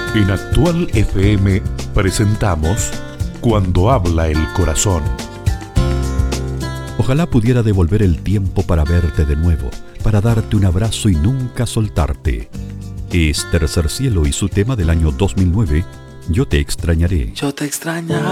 En Actual FM presentamos Cuando habla el corazón. Ojalá pudiera devolver el tiempo para verte de nuevo, para darte un abrazo y nunca soltarte. Es Tercer Cielo y su tema del año 2009, Yo te extrañaré. Yo te extrañaré.